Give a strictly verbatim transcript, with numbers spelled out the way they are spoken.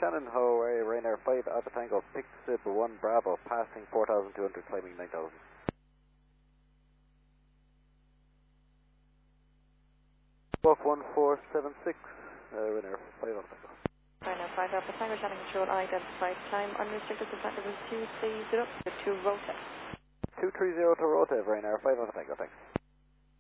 Shannon Ho, area Ryanair five Alpha Tango, Pixib one Bravo, passing four thousand two hundred, climbing nine thousand. Walk one four seven six, uh, Ryanair five Alpha Tango. Ryanair five Alpha Tango, channel control, identified time, unrestricted descent level two three zero to Rota. two three zero to Rota, Ryanair five Alpha Tango, thanks.